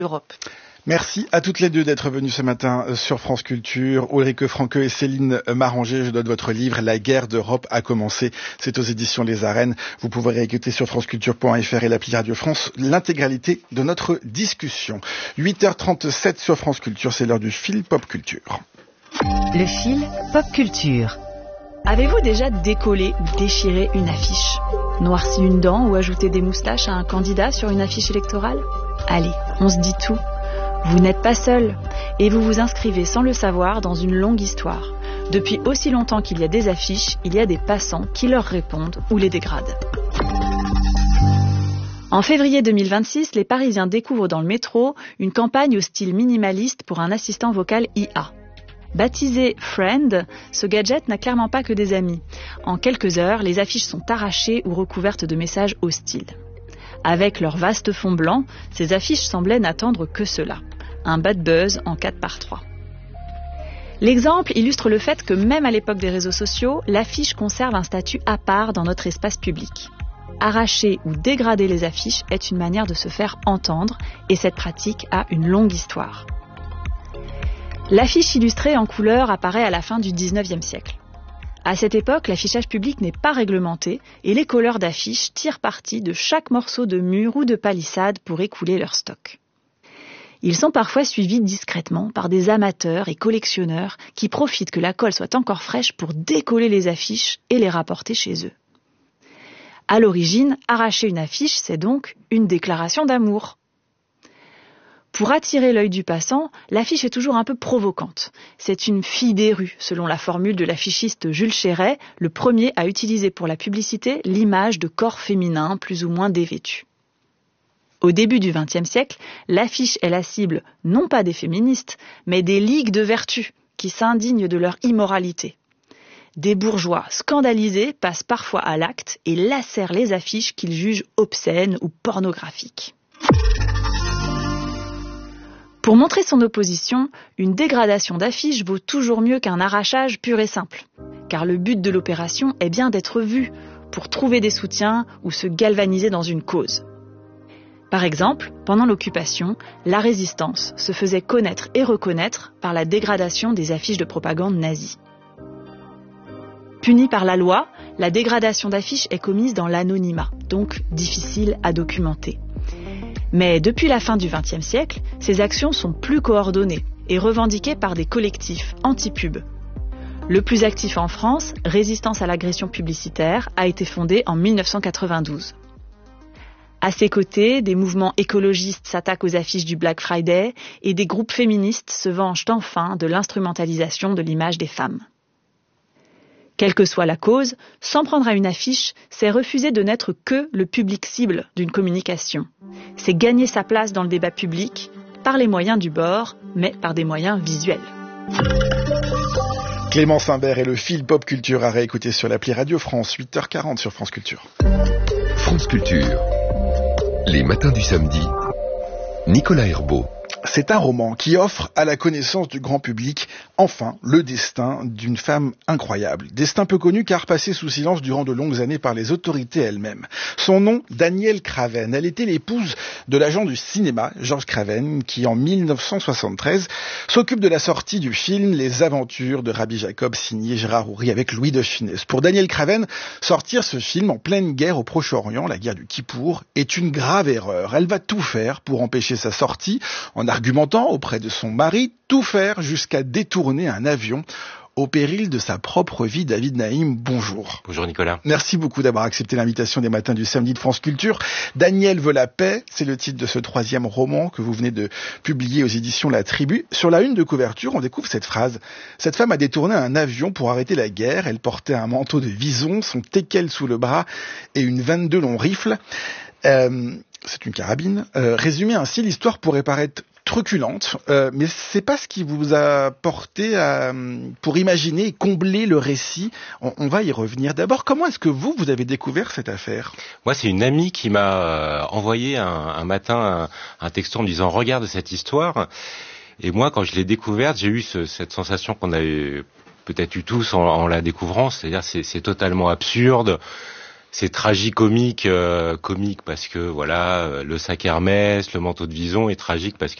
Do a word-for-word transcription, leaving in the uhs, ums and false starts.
Europe. Merci à toutes les deux d'être venues ce matin sur France Culture. Ulrike Franke et Céline Maranger, je donne votre livre « La guerre d'Europe a commencé ». C'est aux éditions Les Arènes. Vous pouvez réécouter sur franceculture point f r et l'appli Radio France l'intégralité de notre discussion. huit heures trente-sept sur France Culture, c'est l'heure du fil Pop Culture. Le fil Pop Culture. Avez-vous déjà décollé ou déchiré une affiche? Noirci une dent ou ajouté des moustaches à un candidat sur une affiche électorale? Allez, on se dit tout. Vous n'êtes pas seul, et vous vous inscrivez sans le savoir dans une longue histoire. Depuis aussi longtemps qu'il y a des affiches, il y a des passants qui leur répondent ou les dégradent. En février deux mille vingt-six, les Parisiens découvrent dans le métro une campagne au style minimaliste pour un assistant vocal I A. Baptisé Friend, ce gadget n'a clairement pas que des amis. En quelques heures, les affiches sont arrachées ou recouvertes de messages hostiles. Avec leur vaste fond blanc, ces affiches semblaient n'attendre que cela. Un bad buzz en quatre par trois. L'exemple illustre le fait que même à l'époque des réseaux sociaux, l'affiche conserve un statut à part dans notre espace public. Arracher ou dégrader les affiches est une manière de se faire entendre, et cette pratique a une longue histoire. L'affiche illustrée en couleur apparaît à la fin du dix-neuvième siècle. À cette époque, l'affichage public n'est pas réglementé et les colleurs d'affiches tirent parti de chaque morceau de mur ou de palissade pour écouler leur stock. Ils sont parfois suivis discrètement par des amateurs et collectionneurs qui profitent que la colle soit encore fraîche pour décoller les affiches et les rapporter chez eux. À l'origine, arracher une affiche, c'est donc une déclaration d'amour. Pour attirer l'œil du passant, l'affiche est toujours un peu provocante. C'est une fille des rues, selon la formule de l'affichiste Jules Chéret, le premier à utiliser pour la publicité l'image de corps féminins plus ou moins dévêtus. Au début du vingtième siècle, l'affiche est la cible non pas des féministes, mais des ligues de vertu qui s'indignent de leur immoralité. Des bourgeois scandalisés passent parfois à l'acte et lacèrent les affiches qu'ils jugent obscènes ou pornographiques. Pour montrer son opposition, une dégradation d'affiche vaut toujours mieux qu'un arrachage pur et simple. Car le but de l'opération est bien d'être vu, pour trouver des soutiens ou se galvaniser dans une cause. Par exemple, pendant l'occupation, la résistance se faisait connaître et reconnaître par la dégradation des affiches de propagande nazie. Punie par la loi, la dégradation d'affiches est commise dans l'anonymat, donc difficile à documenter. Mais depuis la fin du vingtième siècle, ces actions sont plus coordonnées et revendiquées par des collectifs anti-pub. Le plus actif en France, Résistance à l'agression publicitaire, a été fondé en mille neuf cent quatre-vingt-douze. À ses côtés, des mouvements écologistes s'attaquent aux affiches du Black Friday et des groupes féministes se vengent enfin de l'instrumentalisation de l'image des femmes. Quelle que soit la cause, s'en prendre à une affiche, c'est refuser de n'être que le public cible d'une communication. C'est gagner sa place dans le débat public, par les moyens du bord, mais par des moyens visuels. Clémence Imbert et le fil Pop Culture à réécouter sur l'appli Radio France, huit heures quarante sur France Culture. France Culture, les matins du samedi, Nicolas Herbeau. C'est un roman qui offre à la connaissance du grand public, enfin, le destin d'une femme incroyable. Destin peu connu car passé sous silence durant de longues années par les autorités elles-mêmes. Son nom, Danielle Craven. Elle était l'épouse de l'agent du cinéma, Georges Craven, qui en mille neuf cent soixante-treize s'occupe de la sortie du film Les Aventures de Rabbi Jacob, signé Gérard Houry avec Louis de Funès. Pour Danielle Craven, sortir ce film en pleine guerre au Proche-Orient, la guerre du Kippour, est une grave erreur. Elle va tout faire pour empêcher sa sortie, en argumentant auprès de son mari, tout faire jusqu'à détourner un avion au péril de sa propre vie. David Naïm, bonjour. Bonjour Nicolas. Merci beaucoup d'avoir accepté l'invitation des matins du samedi de France Culture. Danielle veut la paix, c'est le titre de ce troisième roman que vous venez de publier aux éditions La Tribu. Sur la une de couverture, on découvre cette phrase. Cette femme a détourné un avion pour arrêter la guerre. Elle portait un manteau de vison, son teckel sous le bras et une vingt-deux long rifle. Euh, c'est une carabine. Euh, résumé ainsi, l'histoire pourrait paraître truculente, euh, mais c'est pas ce qui vous a porté à, pour imaginer et combler le récit. On, on va y revenir. D'abord, comment est-ce que vous, vous avez découvert cette affaire ? Moi, c'est une amie qui m'a envoyé un, un matin un, un texto en me disant « Regarde cette histoire ». Et moi, quand je l'ai découverte, j'ai eu ce, cette sensation qu'on a eu, peut-être eu tous en, en la découvrant, c'est-à-dire c'est, c'est totalement absurde. c'est tragicomique, euh, comique parce que voilà, le sac Hermès, le manteau de Vison, et tragique parce que